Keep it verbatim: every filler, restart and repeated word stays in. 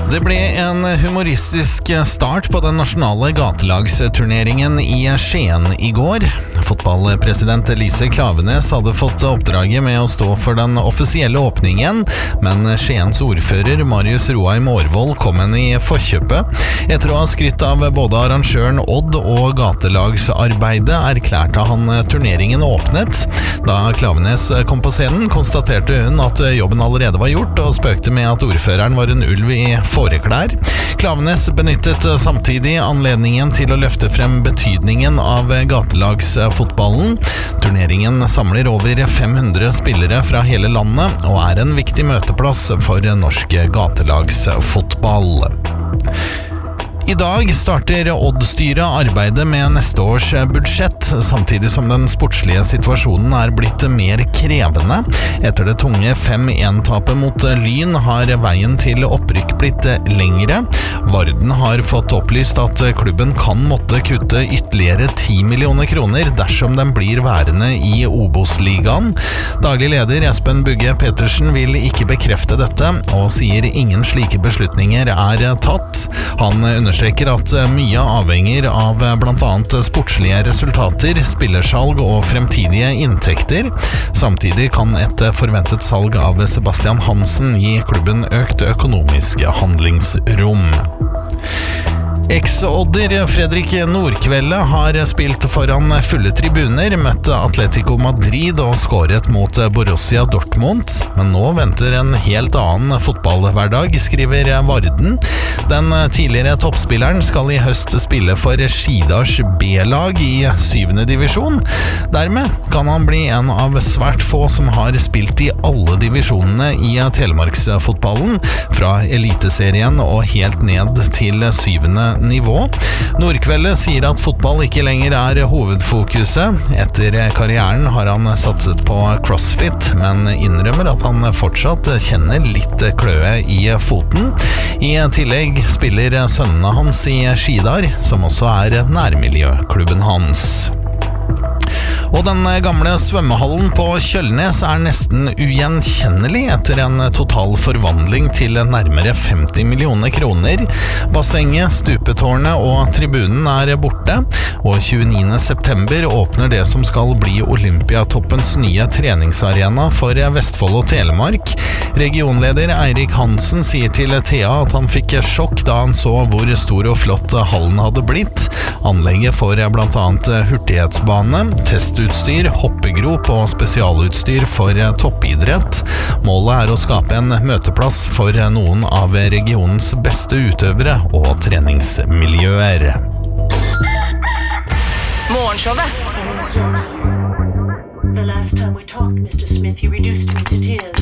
Det ble en humoristisk start på den nasjonale gatelagsturneringen i Skien i går. Fotballpresident Elise Klaveness hadde fått oppdraget med å stå for den offisielle åpningen, men Skiens ordfører Marius Roheim Aarvold kom henne i forkjøpet. Etter å ha skrytt av både arrangøren Odd og gatelagsarbeidet, erklærte han turneringen åpnet. Da Klaveness kom på scenen, konstaterte hun at jobben allerede var gjort, og spøkte med at ordføreren var en ulv i fåreklær. Klaveness benyttet samtidig anledningen til å løfte frem betydningen av gatelagsfotballen. Turneringen samler over fem hundre spillere fra hele landet, og er en viktig møteplass for norsk gatelagsfotball. I dag starter Odd-styret arbeidet med neste års budsjett, samtidig som den sportslige situasjonen er blitt mer krevende. Etter det tunge fem en-tapet mot Lyn har veien til opprykk blitt lengre. Varden har fått opplyst at klubben kan måtte kutte ytterligere ti millioner kroner dersom den blir værende i Obos-ligaen. Daglig leder Espen Bugge Petersen vil ikke bekrefte dette, og sier ingen slike beslutninger er tatt. Han understreker at mye avhenger av blant annet sportslige resultater, spillersalg og fremtidige inntekter. Samtidig kan et forventet salg av Sebastian Hansen gi klubben økt økonomisk handlingsrom. Eks-Odder Fredrik Nordkvelde har spilt foran fulle tribuner, møtte Atletico Madrid og skåret mot Borussia Dortmund. Men nå venter en helt annen fotballhverdag, skriver Varden. Den tidligere toppspilleren skal i høst spille for Skidars B-lag i syvende divisjon. Dermed kan han bli en av svært få som har spilt i alle divisjonene i Telemarksfotballen, fra eliteserien og helt ned til syvende nivå. Nordkvelde sier at fotball ikke lenger er hovedfokuset. Etter karrieren har han satset på crossfit, men innrømmer at han fortsatt kjenner litt kløe i foten. I tillegg spiller sønnene hans i Skidar, som også er nærmiljøklubben hans. Og den gamle svømmehallen på Kjølnes er nesten ugjenkjennelig etter en total forvandling til nærmere femti millioner kroner. Bassenget, stupetårnet og tribunen er borte, og tjueniende september åpner det som skal bli Olympiatoppens nye treningsarena for Vestfold og Telemark. Regionleder Eirik Hansen sier til T A at han fikk sjokk da han så hvor stor og flott hallen hadde blitt. Anlegget får blant annet hurtighetsbane, testutstyr, hoppegrop og spesialutstyr for toppidrett. Målet er å skape en møteplass for noen av regionens beste utøvere og treningsmiljøer. Morgenshowet. The last time we talked, mister Smith, you reduced me to tears.